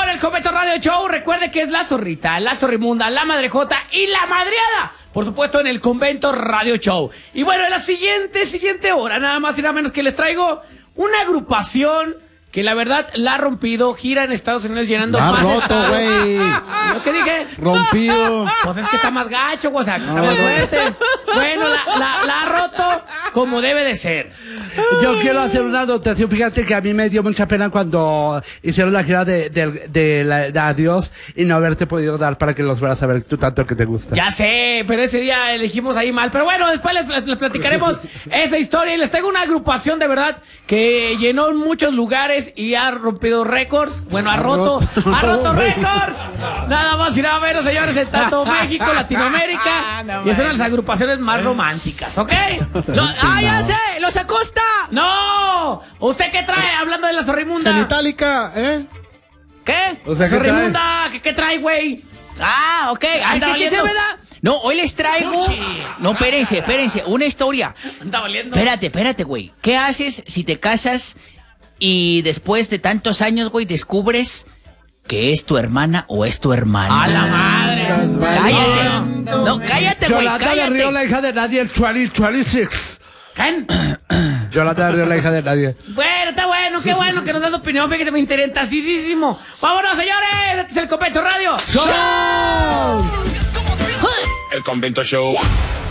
en el Convento Radio Show. Recuerde que es la zorrita, la zorrimunda, la madrejota y la madreada. Por supuesto, en el Convento Radio Show. Y bueno, en la siguiente hora, nada más y nada menos que les traigo una agrupación que la verdad la ha rompido, gira en Estados Unidos llenando más más roto, estados. güey. ¿Lo que dije? Rompido. Pues es que está más gacho, o sea, está más fuerte. Bueno, la ha roto como debe de ser. Yo quiero hacer una anotación. Fíjate que a mí me dio mucha pena cuando hicieron la gira de Adiós y no haberte podido dar para que los fueras a ver tú tanto que te gusta. Ya sé, pero ese día elegimos ahí mal. Pero bueno, después les platicaremos esa historia. Y les traigo una agrupación de verdad que llenó muchos lugares y ha rompido récords. Bueno, ha roto récords. Nada más y nada menos, señores, en tanto México, Latinoamérica. Y es una de las agrupaciones más románticas, ¿ok? Ya sé! ¡Los Acosta! ¡No! ¿Usted qué trae hablando de la zorrimunda? Genitalica, ¿eh? ¿Qué? O sea, ¿qué zorrimunda, ¿qué trae, güey? Ah, ok. Ay, Anda ¿qué se valiendo. me da? No, hoy les traigo... Chuchi. No, espérense. Una historia. Anda valiendo. Espérate, güey. ¿Qué haces si te casas y después de tantos años, güey, descubres que es tu hermana o es tu hermano? ¡A la madre! ¡Cállate! No, cállate, güey, Yolanda de Río, la cállate. hija de nadie, el 2026. ¿Quién? Yolanda de Río, la hija de nadie. Bueno, está bueno, qué bueno que nos das opinión, fíjate, me interesantísimo. ¡Vámonos, señores! Este es el Convento Radio. ¡Show! El Convento Show.